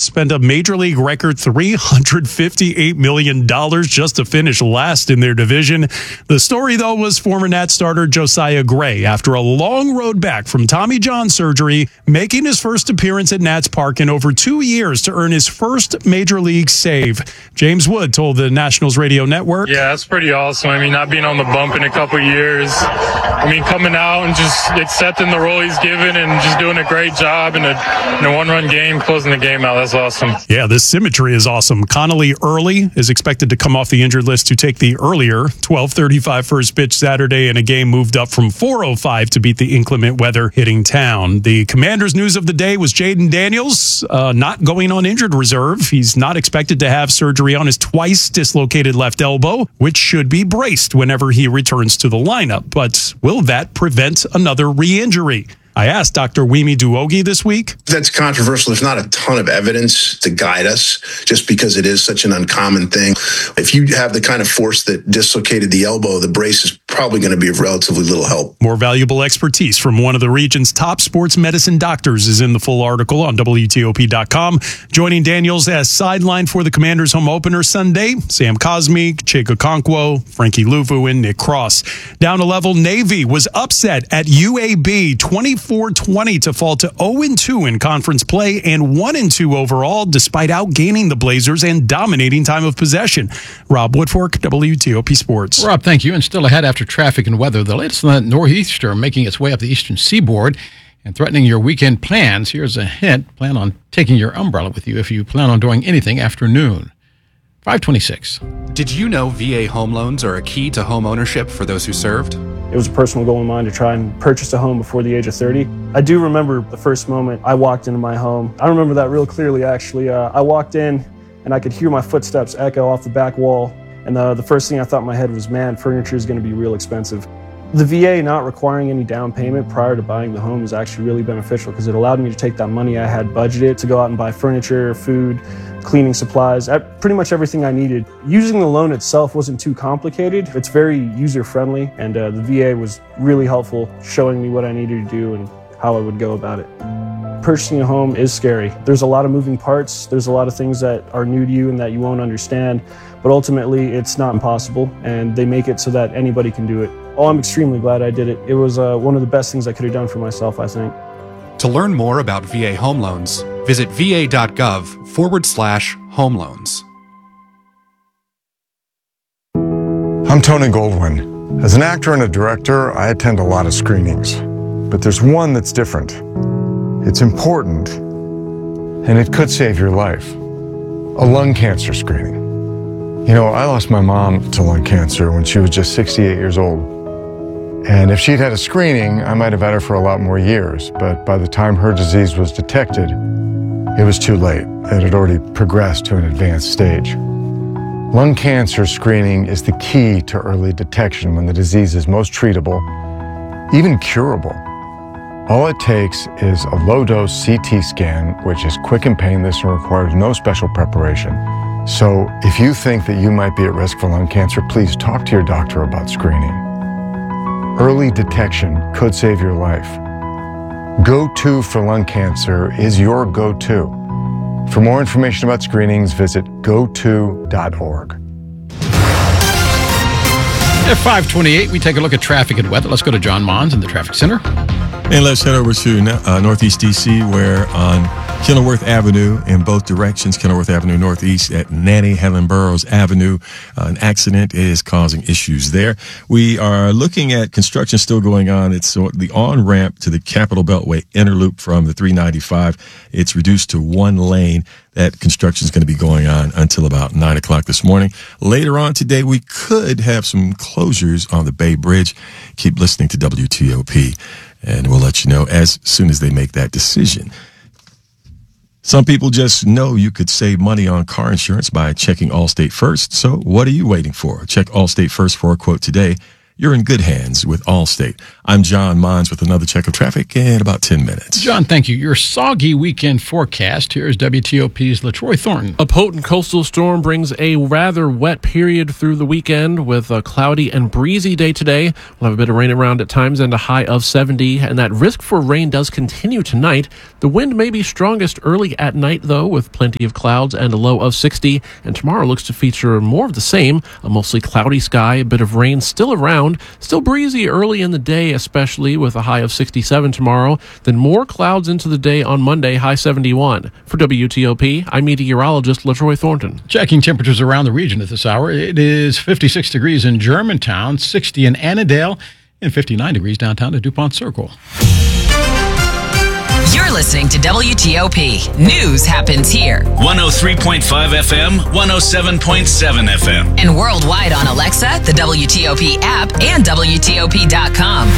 spent a Major League record $358 million just to finish last in their division. The story, though, was former Nats starter Josiah Gray, after a long road back from Tommy John surgery, making his first appearance at Nats Park in over 2 years to earn his first Major League save. James Wood told the Nationals radio network. Yeah, that's pretty awesome. I mean, not being on the bump in a couple years. I mean, coming out and just accepting the role he's given and just doing a great job in a one-run game, closing the game out. That's awesome. Yeah, this symmetry is awesome. Connolly Early is expected to come off the injured list to take the earlier 12:35 first pitch Saturday in a game moved up from 4:05 to beat the inclement weather hitting town. The Commanders' news of the day was Jaden Daniels not going on injured reserve. He's not expected to have surgery on his twice dislocated left elbow, which should be braced whenever he returns to the lineup. But will that prevent another re-injury? I asked Dr. Wimi Duogi this week. That's controversial. There's not a ton of evidence to guide us just because it is such an uncommon thing. If you have the kind of force that dislocated the elbow, the brace is probably going to be of relatively little help. More valuable expertise from one of the region's top sports medicine doctors is in the full article on WTOP.com. Joining Daniels as sideline for the Commanders' home opener Sunday, Sam Cosmi, Chika Okonkwo, Frankie Luvu, and Nick Cross. Down a level, Navy was upset at UAB 24-20 to fall to 0-2 in conference play and 1-2 overall, despite outgaining the Blazers and dominating time of possession. Rob Woodfork, WTOP Sports. Rob, thank you. And still ahead after traffic and weather, the latest on that nor'easter making its way up the eastern seaboard and threatening your weekend plans. Here's a hint. Plan on taking your umbrella with you if you plan on doing anything after noon. 526. Did you know VA home loans are a key to home ownership for those who served? It was a personal goal of mine to try and purchase a home before the age of 30. I do remember the first moment I walked into my home. I remember that real clearly, actually. I walked in and I could hear my footsteps echo off the back wall. And the first thing I thought in my head was, man, furniture is going to be real expensive. The VA not requiring any down payment prior to buying the home is actually really beneficial because it allowed me to take that money I had budgeted to go out and buy furniture, food, cleaning supplies, pretty much everything I needed. Using the loan itself wasn't too complicated. It's very user-friendly, and the VA was really helpful, showing me what I needed to do and how I would go about it. Purchasing a home is scary. There's a lot of moving parts. There's a lot of things that are new to you and that you won't understand, but ultimately it's not impossible, and they make it so that anybody can do it. Oh, I'm extremely glad I did it. It was one of the best things I could have done for myself, I think. To learn more about VA home loans, visit va.gov/home loans. I'm Tony Goldwyn. As an actor and a director, I attend a lot of screenings, but there's one that's different. It's important, and it could save your life. A lung cancer screening. You know, I lost my mom to lung cancer when she was just 68 years old. And if she'd had a screening, I might have had her for a lot more years. But by the time her disease was detected, it was too late. It had already progressed to an advanced stage. Lung cancer screening is the key to early detection when the disease is most treatable, even curable. All it takes is a low-dose CT scan, which is quick and painless and requires no special preparation. So if you think that you might be at risk for lung cancer, please talk to your doctor about screening. Early detection could save your life. Go-To for lung cancer is your go-to. For more information about screenings, visit goto.org. At 528, we take a look at traffic and weather. Let's go to John Mons in the traffic center. And let's head over to Northeast D.C., where on Kenilworth Avenue in both directions, Kenilworth Avenue Northeast at Nanny Helen Burroughs Avenue, an accident is causing issues there. We are looking at construction still going on. It's the on-ramp to the Capitol Beltway inner loop from the 395. It's reduced to one lane. That construction is going to be going on until about 9 o'clock this morning. Later on today, we could have some closures on the Bay Bridge. Keep listening to WTOP, and we'll let you know as soon as they make that decision. Some people just know you could save money on car insurance by checking Allstate first. So what are you waiting for? Check Allstate first for a quote today. you're in good hands with Allstate. I'm John Mons with another check of traffic in about 10 minutes. John, thank you. Your soggy weekend forecast. Here's WTOP's LaTroy Thornton. A potent coastal storm brings a rather wet period through the weekend with a cloudy and breezy day today. We'll have a bit of rain around at times and a high of 70, and that risk for rain does continue tonight. The wind may be strongest early at night, though, with plenty of clouds and a low of 60, and tomorrow looks to feature more of the same, a mostly cloudy sky, a bit of rain still around, still breezy early in the day, especially with a high of 67 tomorrow, then more clouds into the day on Monday, high 71. For WTOP, I'm meteorologist LaTroy Thornton. Checking temperatures around the region at this hour. It is 56 degrees in Germantown, 60 in Annandale, and 59 degrees downtown at DuPont Circle. You're listening to WTOP. News happens here. 103.5 FM, 107.7 FM. And worldwide on Alexa, the WTOP app, and WTOP.com.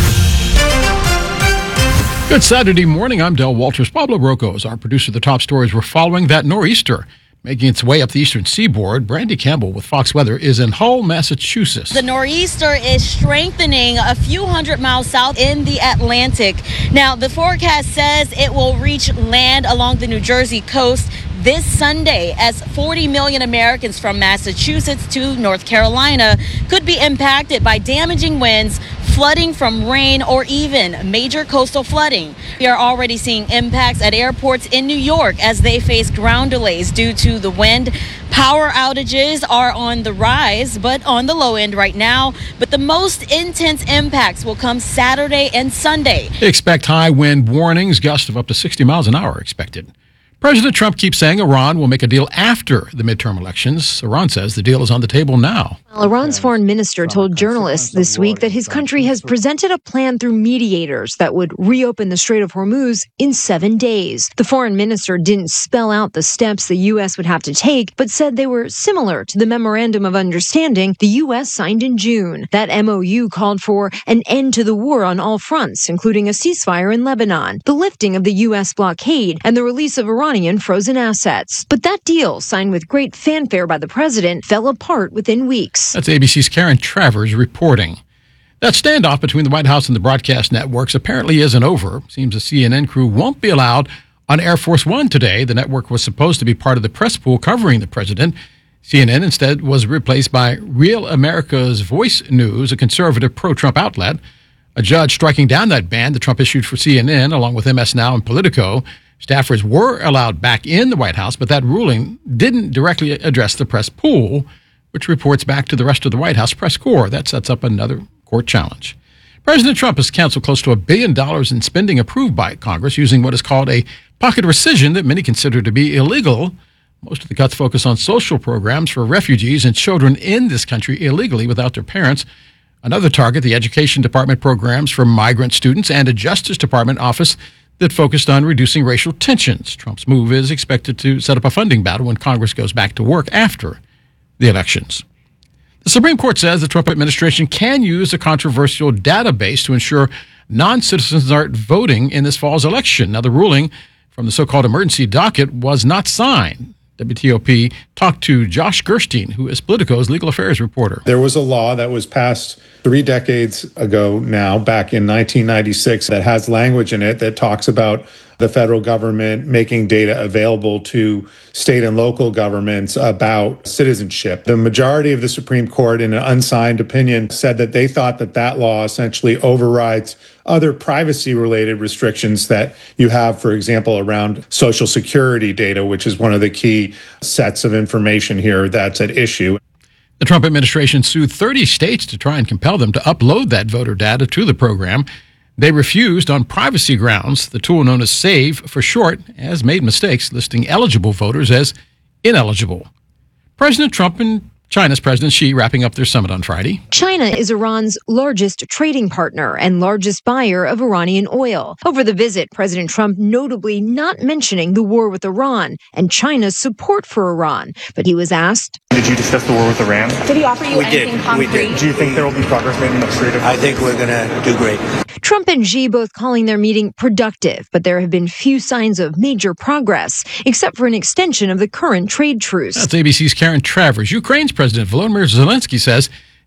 Good Saturday morning. I'm Del Walters. Pablo Rocco is our producer. The top stories we're following. That nor'easter making its way up the eastern seaboard. Brandy Campbell with Fox Weather is in Hull, Massachusetts. The nor'easter is strengthening a few hundred miles south in the Atlantic. Now, the forecast says it will reach land along the New Jersey coast this Sunday, as 40 million Americans from Massachusetts to North Carolina could be impacted by damaging winds, flooding from rain, or even major coastal flooding. We are already seeing impacts at airports in New York as they face ground delays due to the wind. Power outages are on the rise, but on the low end right now. But the most intense impacts will come Saturday and Sunday. Expect high wind warnings, gusts of up to 60 miles an hour expected. President Trump keeps saying Iran will make a deal after the midterm elections. Iran says the deal is on the table now. Well, Iran's foreign minister told journalists this week that his country has presented a plan through mediators that would reopen the Strait of Hormuz in 7 days. The foreign minister didn't spell out the steps the U.S. would have to take, but said they were similar to the Memorandum of Understanding the U.S. signed in June. That MOU called for an end to the war on all fronts, including a ceasefire in Lebanon, the lifting of the U.S. blockade, and the release of Iranian frozen assets. But that deal, signed with great fanfare by the president, fell apart within weeks. That's ABC's Karen Travers reporting. That standoff between the White House and the broadcast networks apparently isn't over. Seems the CNN crew won't be allowed on Air Force One today. The network was supposed to be part of the press pool covering the president. CNN instead was replaced by Real America's Voice News, a conservative pro-Trump outlet. A judge striking down that ban that Trump issued for CNN, along with MS Now and Politico. Staffers were allowed back in the White House, but that ruling didn't directly address the press pool, which reports back to the rest of the White House press corps. That sets up another court challenge. President Trump has canceled close to $1 billion in spending approved by Congress using what is called a pocket rescission that many consider to be illegal. Most of the cuts focus on social programs for refugees and children in this country illegally without their parents. Another target, the Education Department programs for migrant students, and a Justice Department office that focused on reducing racial tensions. Trump's move is expected to set up a funding battle when Congress goes back to work after the elections. The Supreme Court says the Trump administration can use a controversial database to ensure non-citizens aren't voting in this fall's election. Now, the ruling from the so-called emergency docket was not signed. WTOP talked to Josh Gerstein, who is Politico's legal affairs reporter. There was a law that was passed 3 decades ago now, back in 1996, that has language in it that talks about the federal government making data available to state and local governments about citizenship. The majority of the Supreme Court, in an unsigned opinion, said that they thought that that law essentially overrides other privacy-related restrictions that you have, for example, around Social Security data, which is one of the key sets of information here that's at issue. The Trump administration sued 30 states to try and compel them to upload that voter data to the program. They refused on privacy grounds. The tool known as SAVE for short has made mistakes, listing eligible voters as ineligible. President Trump and China's President Xi wrapping up their summit on Friday. China is Iran's largest trading partner and largest buyer of Iranian oil. Over the visit, President Trump notably not mentioning the war with Iran and China's support for Iran. But he was asked, "Did you discuss the war with Iran?" Did he offer you anything concrete? We did. Do you think there will be progress made in the Strait of Hormuz? I think we're going to do great. Trump and Xi both calling their meeting productive, but there have been few signs of major progress, except for an extension of the current trade truce. That's ABC's Karen Travers. Ukraine's President Volodymyr Zelensky says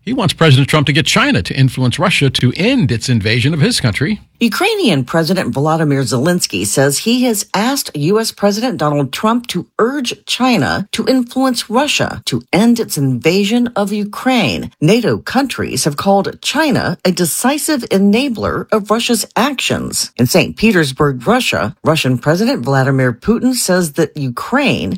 He wants President Trump to get China to influence Russia to end its invasion of his country. Ukrainian President Volodymyr Zelensky says he has asked U.S. President Donald Trump to urge China to influence Russia to end its invasion of Ukraine. NATO countries have called China a decisive enabler of Russia's actions. In St. Petersburg, Russia, Russian President Vladimir Putin says that Ukraine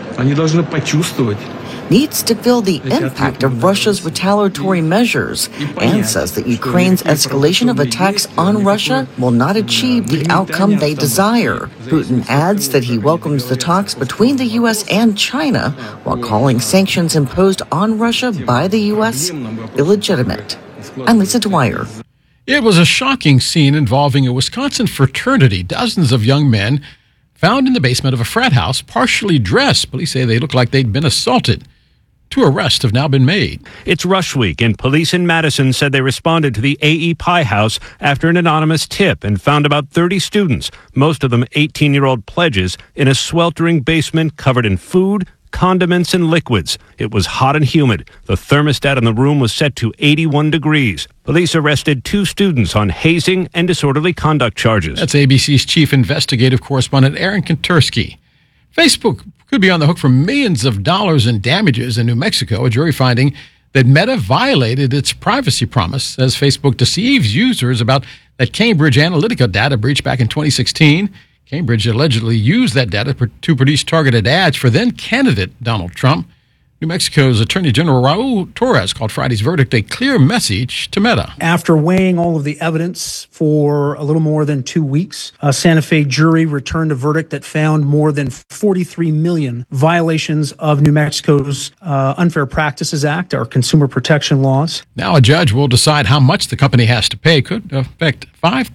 needs to feel the impact of Russia's retaliatory measures and says that Ukraine's escalation of attacks on Russia will not achieve the outcome they desire. Putin adds that he welcomes the talks between the U.S. and China while calling sanctions imposed on Russia by the U.S. illegitimate. I'm Lisa Dwyer. It was a shocking scene involving a Wisconsin fraternity. Dozens of young men found in the basement of a frat house, partially dressed. Police say they looked like they'd been assaulted. 2 arrests have now been made. It's Rush Week, and police in Madison said they responded to the A.E. Pie House after an anonymous tip and found about 30 students, most of them 18-year-old pledges, in a sweltering basement covered in food, condiments, and liquids. It was hot and humid. The thermostat in the room was set to 81 degrees. Police arrested 2 students on hazing and disorderly conduct charges. That's ABC's chief investigative correspondent Aaron Kontursky. Facebook could be on the hook for millions of dollars in damages in New Mexico. A jury finding that Meta violated its privacy promise as Facebook deceives users about that Cambridge Analytica data breach back in 2016. Cambridge allegedly used that data to produce targeted ads for then-candidate Donald Trump. New Mexico's Attorney General Raul Torres called Friday's verdict a clear message to Meta. After weighing all of the evidence for a little more than 2 weeks, a Santa Fe jury returned a verdict that found more than 43 million violations of New Mexico's Unfair Practices Act, our consumer protection laws. Now a judge will decide how much the company has to pay. Could affect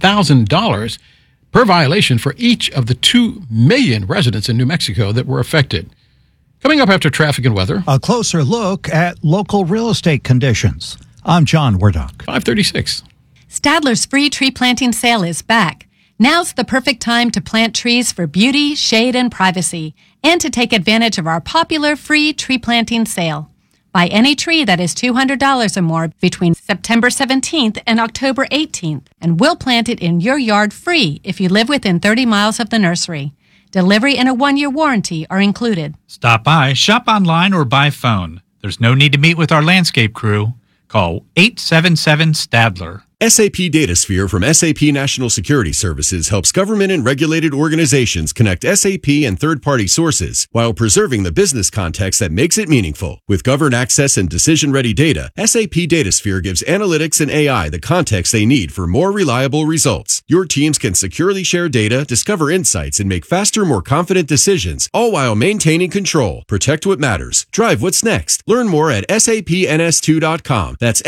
$5,000 per violation for each of the 2 million residents in New Mexico that were affected. Coming up after traffic and weather, a closer look at local real estate conditions. I'm John Wardock. 536. Stadler's free tree planting sale is back. Now's the perfect time to plant trees for beauty, shade, and privacy, and to take advantage of our popular free tree planting sale. Buy any tree that is $200 or more between September 17th and October 18th, and we'll plant it in your yard free if you live within 30 miles of the nursery. Delivery and a 1-year warranty are included. Stop by, shop online, or by phone. There's no need to meet with our landscape crew. Call 877-STADLER. SAP DataSphere from SAP National Security Services helps government and regulated organizations connect SAP and third-party sources while preserving the business context that makes it meaningful. With governed access and decision-ready data, SAP DataSphere gives analytics and AI the context they need for more reliable results. Your teams can securely share data, discover insights, and make faster, more confident decisions, all while maintaining control. Protect what matters. Drive what's next. Learn more at sapns2.com. That's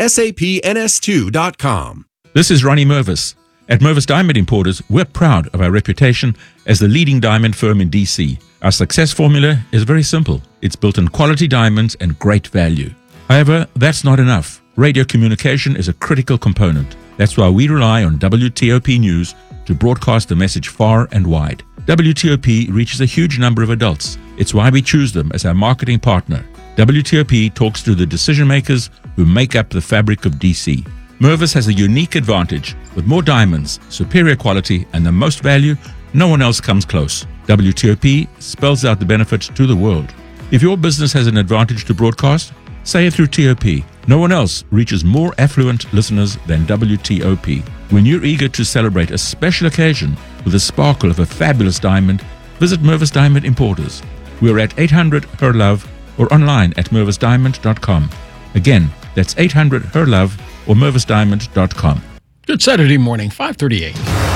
sapns2.com. This is Ronnie Mervis. At Mervis Diamond Importers, we're proud of our reputation as the leading diamond firm in D.C. Our success formula is very simple. It's built on quality diamonds and great value. However, that's not enough. Radio communication is a critical component. That's why we rely on WTOP News to broadcast the message far and wide. WTOP reaches a huge number of adults. It's why we choose them as our marketing partner. WTOP talks to the decision makers who make up the fabric of D.C. Mervis has a unique advantage. With more diamonds, superior quality, and the most value, no one else comes close. WTOP spells out the benefits to the world. If your business has an advantage to broadcast, say it through TOP. No one else reaches more affluent listeners than WTOP. When you're eager to celebrate a special occasion with the sparkle of a fabulous diamond, visit Mervis Diamond Importers. We're at 800 Her Love or online at mervisdiamond.com. Again, that's 800 Her Love or mervisdiamond.com. Good Saturday morning, 538.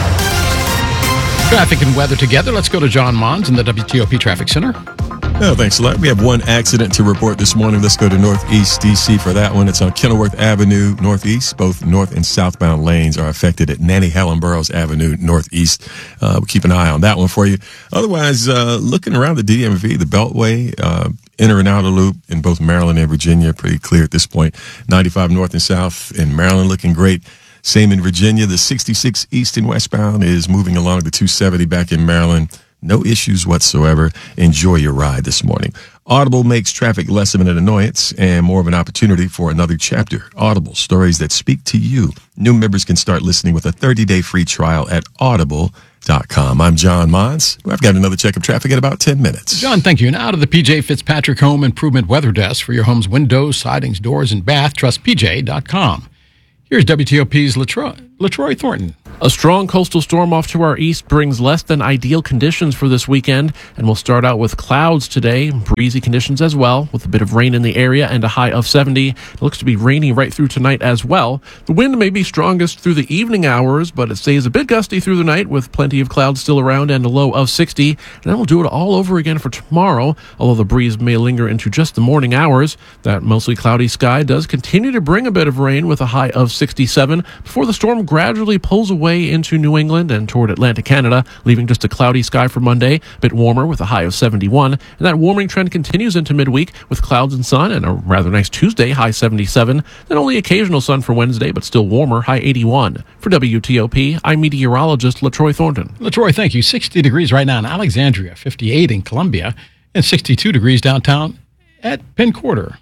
Traffic and weather together. Let's go to John Mons in the WTOP Traffic Center. Oh, thanks a lot. We have one accident to report this morning. Let's go to Northeast D.C. for that one. It's on Kenilworth Avenue Northeast. Both north and southbound lanes are affected at Nanny Helen Burroughs Avenue Northeast. We'll keep an eye on that one for you. Otherwise, looking around the DMV, the Beltway, inner and outer loop in both Maryland and Virginia, pretty clear at this point. 95 north and south in Maryland looking great. Same in Virginia. The 66 east and westbound is moving along the 270 back in Maryland. No issues whatsoever. Enjoy your ride this morning. Audible makes traffic less of an annoyance and more of an opportunity for another chapter. Audible, stories that speak to you. New members can start listening with a 30-day free trial at audible.com. I'm John Mons. I've got another check of traffic in about 10 minutes. John, thank you. Now to the PJ Fitzpatrick Home Improvement Weather Desk for your home's windows, sidings, doors, and bath. Trust PJ.com. Here's WTOP's LaTroy Thornton. A strong coastal storm off to our east brings less than ideal conditions for this weekend, and we'll start out with clouds today, breezy conditions as well, with a bit of rain in the area and a high of 70. It looks to be rainy right through tonight as well. The wind may be strongest through the evening hours, but it stays a bit gusty through the night with plenty of clouds still around and a low of 60. And then we'll do it all over again for tomorrow, although the breeze may linger into just the morning hours. That mostly cloudy sky does continue to bring a bit of rain with a high of 67 before the storm gradually pulls away into New England and toward Atlantic Canada, leaving just a cloudy sky for Monday, a bit warmer with a high of 71. And that warming trend continues into midweek with clouds and sun and a rather nice Tuesday, high 77. Then only occasional sun for Wednesday, but still warmer, high 81. For WTOP, I'm meteorologist LaTroy Thornton. LaTroy, thank you. 60 degrees right now in Alexandria, 58 in Columbia, and 62 degrees downtown at Penn Quarter.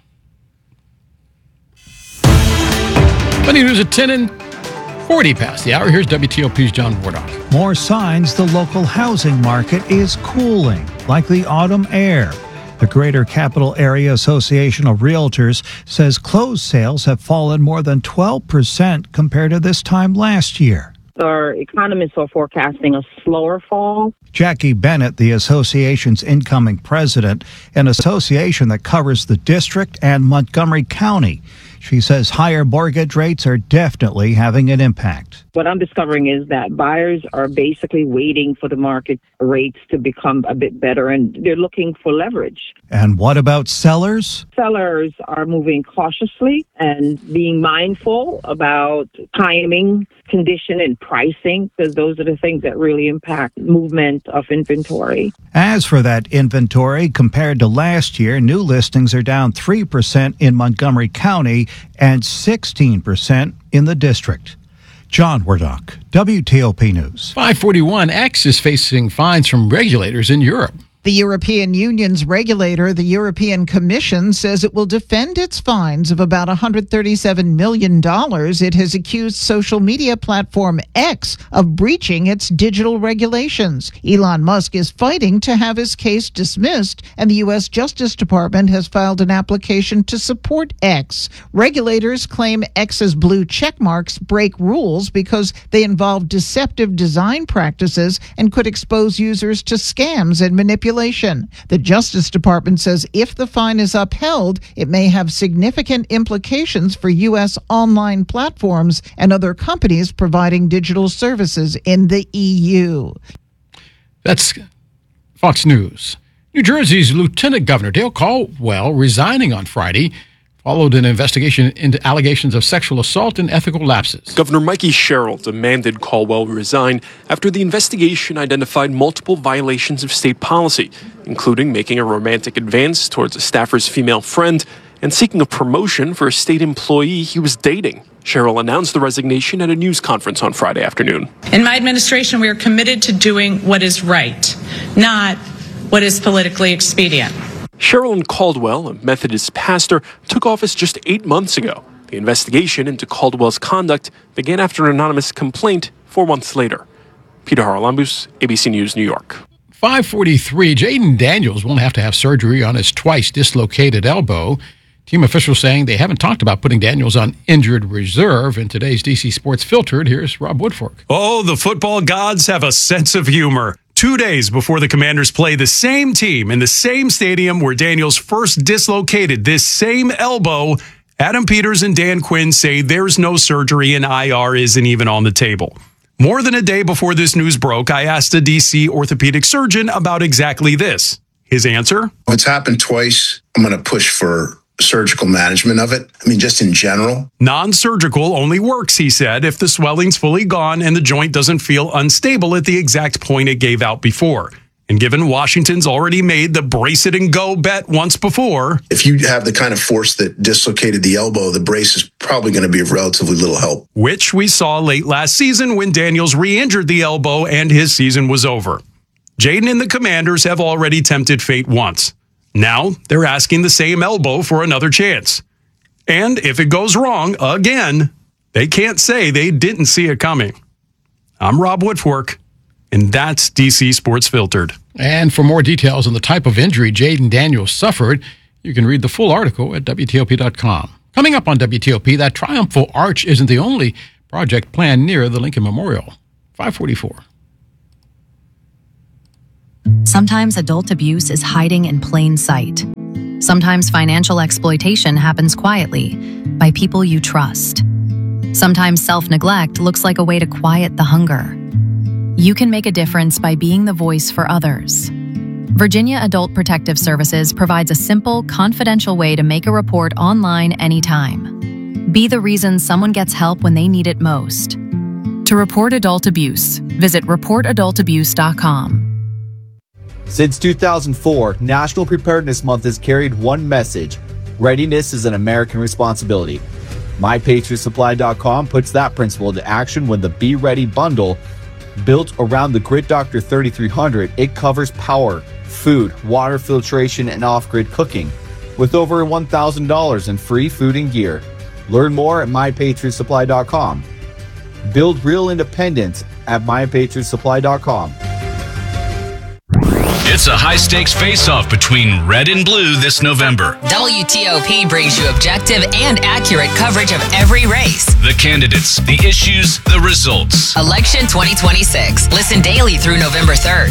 Money news at 10 and 40 past the hour. Here's WTOP's John Wardock. More signs the local housing market is cooling, like the autumn air. The Greater Capital Area Association of Realtors says closed sales have fallen more than 12% compared to this time last year. Our economists are forecasting a slower fall. Jackie Bennett, the association's incoming president, an association that covers the district and Montgomery County. She says higher mortgage rates are definitely having an impact. What I'm discovering is that buyers are basically waiting for the market rates to become a bit better, and they're looking for leverage. And what about sellers? Sellers are moving cautiously and being mindful about timing, condition, and pricing, because those are the things that really impact movement of inventory. As for that inventory, compared to last year, new listings are down 3% in Montgomery County and 16% in the district. John Wardock, WTOP News. 541, X is facing fines from regulators in Europe. The European Union's regulator, the European Commission, says it will defend its fines of about $137 million. It has accused social media platform X of breaching its digital regulations. Elon Musk is fighting to have his case dismissed, and the U.S. Justice Department has filed an application to support X. Regulators claim X's blue check marks break rules because they involve deceptive design practices and could expose users to scams and manipulation. The Justice Department says if the fine is upheld, it may have significant implications for U.S. online platforms and other companies providing digital services in the EU. That's Fox News. New Jersey's Lieutenant Governor Dale Caldwell resigning on Friday followed an investigation into allegations of sexual assault and ethical lapses. Governor Mikey Sherrill demanded Caldwell resign after the investigation identified multiple violations of state policy, including making a romantic advance towards a staffer's female friend and seeking a promotion for a state employee he was dating. Sherrill announced the resignation at a news conference on Friday afternoon. In my administration, we are committed to doing what is right, not what is politically expedient. Sherrill and Caldwell, a Methodist pastor, took office just 8 months ago. The investigation into Caldwell's conduct began after an anonymous complaint 4 months later. Peter Haralambous, ABC News, New York. 543, Jaden Daniels won't have to have surgery on his twice dislocated elbow. Team officials saying they haven't talked about putting Daniels on injured reserve. In today's DC Sports Filtered, here's Rob Woodfork. Oh, the football gods have a sense of humor. 2 days before the Commanders play the same team in the same stadium where Daniels first dislocated this same elbow, Adam Peters and Dan Quinn say there's no surgery and IR isn't even on the table. More than a day before this news broke, I asked a DC orthopedic surgeon about exactly this. His answer? If it's happened twice, I'm going to push for surgical management of it. I mean, just in general. Non-surgical only works, he said, if the swelling's fully gone and the joint doesn't feel unstable at the exact point it gave out before. And given Washington's already made the brace it and go bet once before. If you have the kind of force that dislocated the elbow, the brace is probably going to be of relatively little help. Which we saw late last season when Daniels re-injured the elbow and his season was over. Jaden and the Commanders have already tempted fate once. Now they're asking the same elbow for another chance. And if it goes wrong again, they can't say they didn't see it coming. I'm Rob Woodfork, and that's DC Sports Filtered. And for more details on the type of injury Jaden Daniels suffered, you can read the full article at WTOP.com. Coming up on WTOP, that triumphal arch isn't the only project planned near the Lincoln Memorial. 544. Sometimes adult abuse is hiding in plain sight. Sometimes financial exploitation happens quietly by people you trust. Sometimes self-neglect looks like a way to quiet the hunger. You can make a difference by being the voice for others. Virginia Adult Protective Services provides a simple, confidential way to make a report online anytime. Be the reason someone gets help when they need it most. To report adult abuse, visit reportadultabuse.com. Since 2004, National Preparedness Month has carried one message: readiness is an American responsibility. MyPatriotSupply.com puts that principle into action when the Be Ready bundle, built around the Grid Doctor 3300, it covers power, food, water filtration, and off-grid cooking, with over $1,000 in free food and gear. Learn more at MyPatriotSupply.com. Build real independence at MyPatriotSupply.com. It's a high-stakes face-off between red and blue this November. WTOP brings you objective and accurate coverage of every race. The candidates, the issues, the results. Election 2026. Listen daily through November 3rd.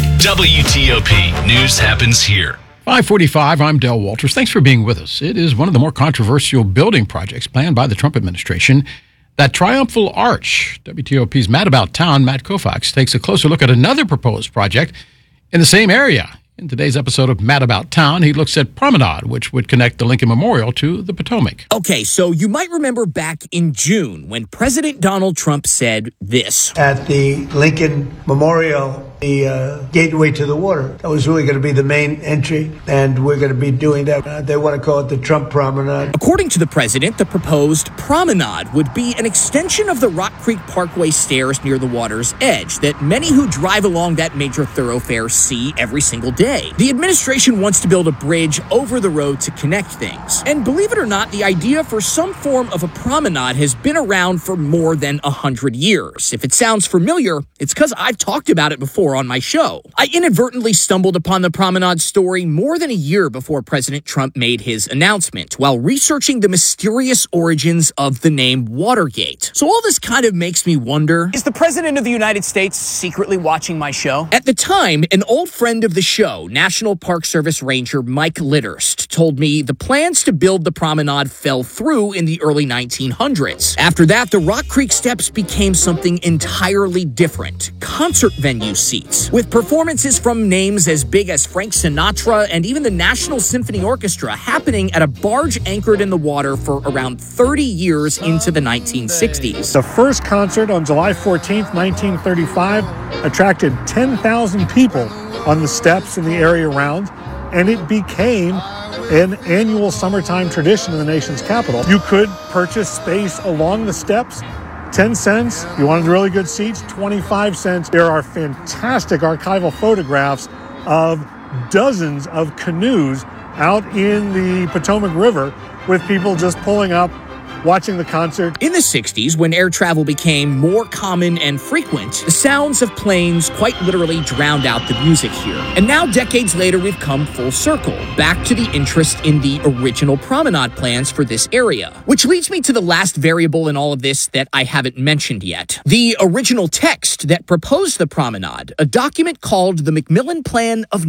WTOP. News happens here. 545, I'm Del Walters. Thanks for being with us. It is one of the more controversial building projects planned by the Trump administration, that triumphal arch. WTOP's Mad About Town, Matt Koufax, takes a closer look at another proposed project in the same area. In today's episode of Mad About Town, he looks at Promenade, which would connect the Lincoln Memorial to the Potomac. Okay, so you might remember back in June when President Donald Trump said this. At the Lincoln Memorial, the gateway to the water, that was really going to be the main entry, and we're going to be doing that. They want to call it the Trump Promenade. According to the president, the proposed promenade would be an extension of the Rock Creek Parkway stairs near the water's edge that many who drive along that major thoroughfare see every single day. The administration wants to build a bridge over the road to connect things. And believe it or not, the idea for some form of a promenade has been around for more than 100 years. If it sounds familiar, it's because I've talked about it before on my show. I inadvertently stumbled upon the promenade story more than a year before President Trump made his announcement while researching the mysterious origins of the name Watergate. So all this kind of makes me wonder, is the President of the United States secretly watching my show? At the time, an old friend of the show, National Park Service Ranger Mike Litterst, told me the plans to build the promenade fell through in the early 1900s. After that, the Rock Creek Steps became something entirely different. Concert venue seats, with performances from names as big as Frank Sinatra and even the National Symphony Orchestra happening at a barge anchored in the water for around 30 years into the 1960s. The first concert on July 14th, 1935, attracted 10,000 people on the steps in the area around, and it became an annual summertime tradition in the nation's capital. You could purchase space along the steps, 10 cents. You wanted really good seats, 25 cents. There are fantastic archival photographs of dozens of canoes out in the Potomac River with people just pulling up, watching the concert. In the 60s, when air travel became more common and frequent, the sounds of planes quite literally drowned out the music here. And now, decades later, we've come full circle, back to the interest in the original promenade plans for this area. Which leads me to the last variable in all of this that I haven't mentioned yet. The original text that proposed the promenade, a document called the McMillan Plan of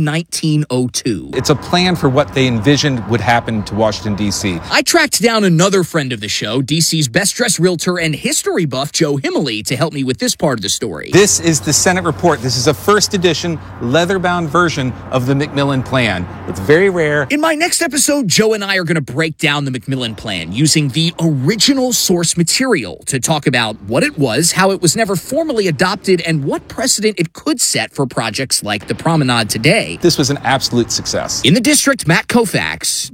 1902. It's a plan for what they envisioned would happen to Washington, D.C. I tracked down another friend of the show, DC's best-dressed realtor and history buff, Joe Himmeley, to help me with this part of the story. This is the Senate report. This is a first edition, leather-bound version of the McMillan Plan. It's very rare. In my next episode, Joe and I are going to break down the McMillan Plan using the original source material to talk about what it was, how it was never formally adopted, and what precedent it could set for projects like the Promenade today. This was an absolute success. In the district, Matt Koufax,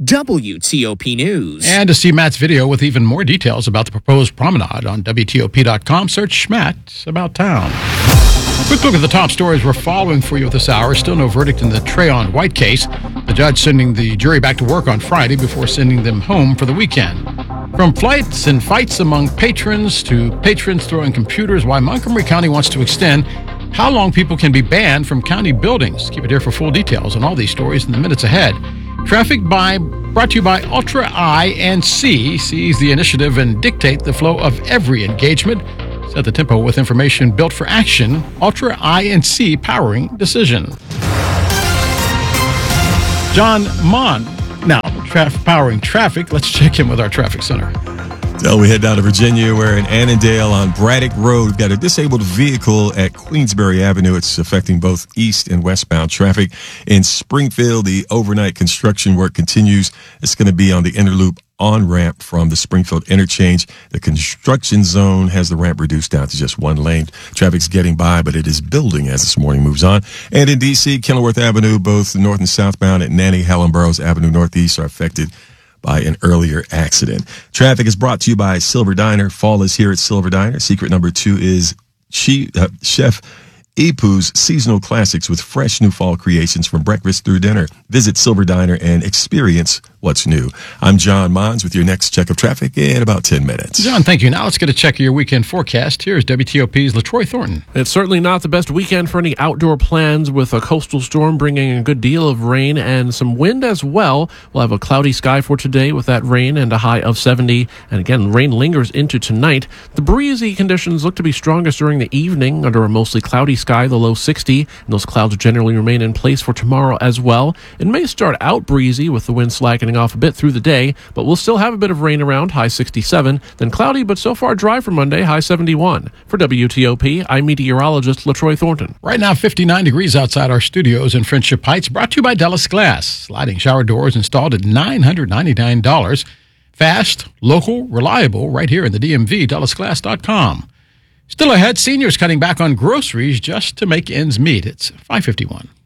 WTOP News. And to see Matt's video with even more details about the proposed promenade on WTOP.com, search Matt About Town. Quick look at the top stories we're following for you this hour. Still no verdict in the Trayon White case. The judge sending the jury back to work on Friday before sending them home for the weekend. From flights and fights among patrons to patrons throwing computers, why Montgomery County wants to extend how long people can be banned from county buildings. Keep it here for full details on all these stories in the minutes ahead. Traffic brought to you by Ultra I and C. Seize the initiative and dictate the flow of every engagement. Set the tempo with information built for action. Ultra I and C powering decision. John Mon, now powering traffic. Let's check in with our traffic center. So we head down to Virginia, where in Annandale on Braddock Road, we've got a disabled vehicle at Queensbury Avenue. It's affecting both east and westbound traffic. In Springfield, the overnight construction work continues. It's going to be on the inner loop on-ramp from the Springfield interchange. The construction zone has the ramp reduced down to just one lane. Traffic's getting by, but it is building as this morning moves on. And in D.C., Kenilworth Avenue, both north and southbound at Nanny Helen Burroughs Avenue Northeast are affected by an earlier accident. Traffic is brought to you by Silver Diner. Fall is here at Silver Diner. Secret number 2 is Chef Ipu's seasonal classics with fresh new fall creations from breakfast through dinner. Visit Silver Diner and experience what's new. I'm John Mons with your next check of traffic in about 10 minutes. John, thank you. Now let's get a check of your weekend forecast. Here's WTOP's LaTroy Thornton. It's certainly not the best weekend for any outdoor plans, with a coastal storm bringing a good deal of rain and some wind as well. We'll have a cloudy sky for today with that rain and a high of 70. And again, rain lingers into tonight. The breezy conditions look to be strongest during the evening under a mostly cloudy sky, the low 60. And those clouds generally remain in place for tomorrow as well. It may start out breezy with the wind slackening off a bit through the day, but we'll still have a bit of rain around, high 67, then cloudy but so far dry for Monday, high 71. For WTOP, I'm meteorologist LaTroy Thornton. Right now, 59 degrees outside our studios in Friendship Heights, brought to you by Dallas Glass. Sliding shower doors installed at $999. Fast, local, reliable, right here in the DMV, DallasGlass.com. Still ahead, seniors cutting back on groceries just to make ends meet. It's 5:51.